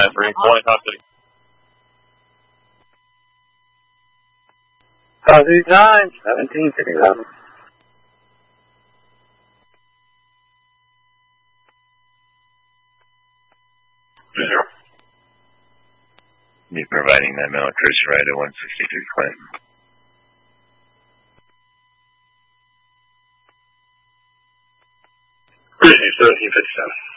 Bring point, Hot City. Hot City time, 17:51. Be providing that mail, Chris Wright at 163 Clinton. Chrissy, 1357.